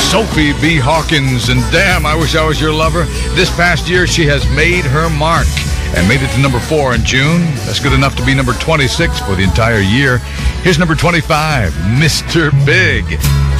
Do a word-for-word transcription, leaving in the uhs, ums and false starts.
Sophie B. Hawkins, and damn, I wish I was your lover. This past year, she has made her mark and made it to number four in June. That's good enough to be number twenty-six for the entire year. Here's number twenty-five, Mister Big.